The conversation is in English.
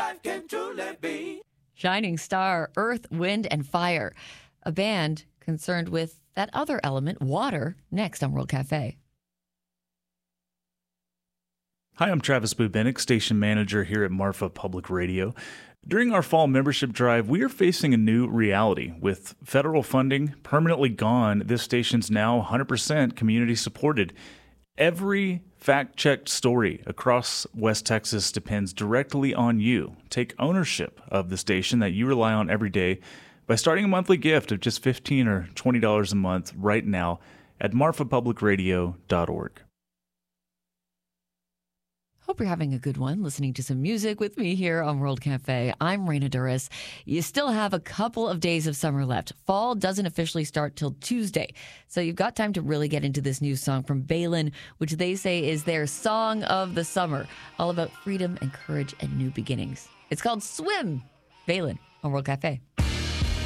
life can truly be. Shining Star, Earth, Wind, and Fire, a band concerned with that other element, water, next on World Cafe. Hi, I'm Travis Bubenik, station manager here at Marfa Public Radio. During our fall membership drive, we are facing a new reality. With federal funding permanently gone, this station's now 100% community supported. Every fact-checked story across West Texas depends directly on you. Take ownership of the station that you rely on every day by starting a monthly gift of just $15 or $20 a month right now at marfapublicradio.org. Hope you're having a good one listening to some music with me here on World Cafe. I'm Raina Duras. You still have a couple of days of summer left. Fall doesn't officially start till Tuesday, so you've got time to really get into this new song from Balin, which they say is their song of the summer, all about freedom and courage and new beginnings. It's called Swim. Balin on World Cafe.